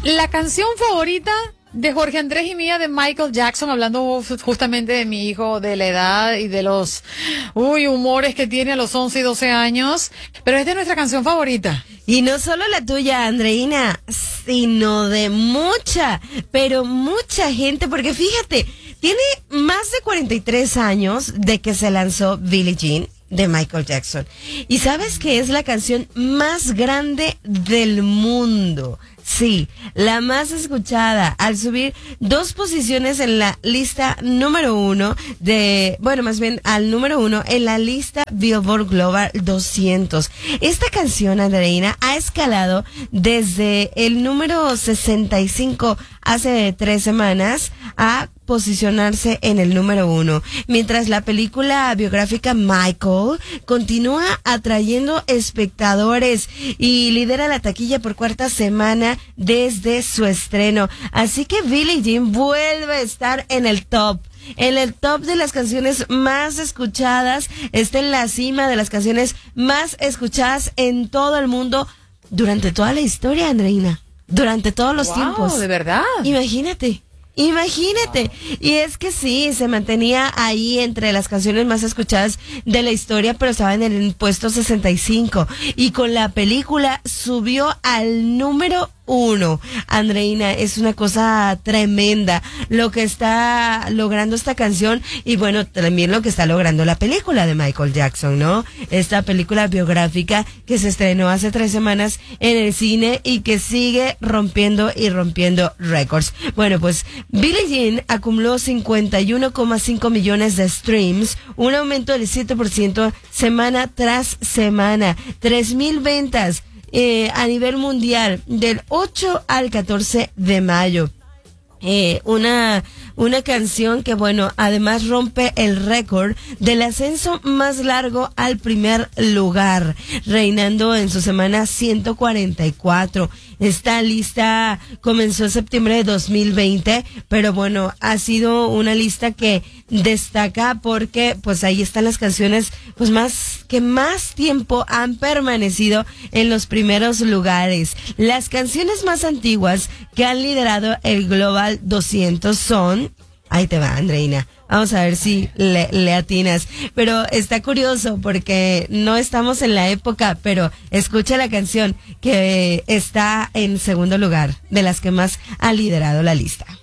La canción favorita de Jorge Andrés y mía de Michael Jackson, hablando justamente de mi hijo, de la edad y de los humores que tiene a los 11 y 12 años, pero esta es nuestra canción favorita. Y no solo la tuya, Andreina, sino de mucha, pero mucha gente, porque fíjate, tiene más de 43 años de que se lanzó Billie Jean de Michael Jackson. Y sabes que es la canción más grande del mundo. Sí, la más escuchada, al subir 2 posiciones en la lista número 1 al número 1 en la lista Billboard Global 200. Esta canción, Andreina, ha escalado desde el número 65 hace 3 semanas a posicionarse en el número 1, mientras la película biográfica Michael continúa atrayendo espectadores y lidera la taquilla por 4ª semana desde su estreno. Así que Billie Jean vuelve a estar en el top de las canciones más escuchadas, está en la cima de las canciones más escuchadas en todo el mundo durante toda la historia, Andreina, durante todos los tiempos. ¿De verdad? Imagínate. Y es que sí, se mantenía ahí entre las canciones más escuchadas de la historia, pero estaba en el puesto 65. Y con la película subió al número 1. Andreina, es una cosa tremenda lo que está logrando esta canción y bueno, también lo que está logrando la película de Michael Jackson, ¿no? Esta película biográfica que se estrenó hace 3 semanas en el cine y que sigue rompiendo récords. Bueno, pues Billie Jean acumuló 51,5 millones de streams, un aumento del 7% semana tras semana, 3,000 ventas a nivel mundial del 8 al 14 de mayo. Una canción que, bueno, además rompe el récord del ascenso más largo al primer lugar, reinando en su semana 144. Esta lista comenzó en septiembre de 2020, pero bueno, ha sido una lista que destaca porque pues ahí están las canciones pues más tiempo han permanecido en los primeros lugares. Las canciones más antiguas que han liderado el Global 200 son, ahí te va, Andreina, vamos a ver si le atinas, pero está curioso porque no estamos en la época, pero escucha la canción que está en segundo lugar de las que más ha liderado la lista.